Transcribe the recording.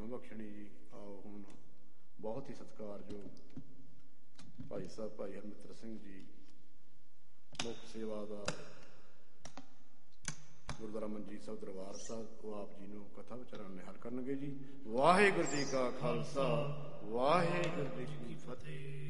ਬਖਸ਼ਣੀ ਜੀ। ਆਓ ਹੁਣ ਬਹੁਤ ਹੀ ਸਤਿਕਾਰਯੋਗ ਭਾਈ ਸਾਹਿਬ ਭਾਈ ਹਰਮਿੱਤਰ ਸਿੰਘ ਜੀ ਮੁੱਖ ਸੇਵਾਦਾਰ ਗੁਰਦੁਆਰਾ ਮਨਜੀਤ ਸਾਹਿਬ ਦਰਬਾਰ ਸਾਹਿਬ, ਉਹ ਆਪ ਜੀ ਨੂੰ ਕਥਾ ਵਿਚਾਰਾਂ ਨਿਹਾਲ ਕਰਨਗੇ ਜੀ। ਵਾਹਿਗੁਰੂ ਜੀ ਕਾ ਖਾਲਸਾ, ਵਾਹਿਗੁਰੂ ਜੀ ਕੀ ਫਤਿਹ।